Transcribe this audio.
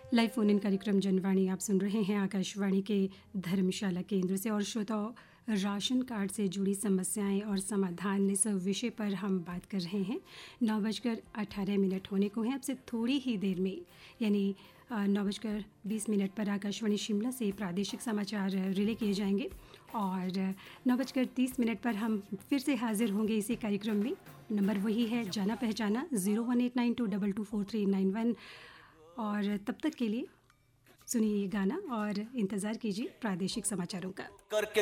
Live phone in कार्यक्रम जनवाणी आप सुन रहे हैं आकाशवाणी के धर्मशाला केंद्र से। और श्रोताओं, राशन कार्ड से जुड़ी समस्याएं और समाधान इस विषय पर हम बात कर रहे हैं। 9:18 होने को हैं। अब से थोड़ी ही देर में यानी 9:20 पर आकाशवाणी शिमला से प्रादेशिक समाचार रिले किए जाएंगे और 9:30 पर हम फिर से हाजिर होंगे इसी कार्यक्रम में। नंबर वही है जाना पहचाना 0189224391। और तब तक के लिए सुनिए ये गाना और इंतज़ार कीजिए प्रादेशिक समाचारों का। करके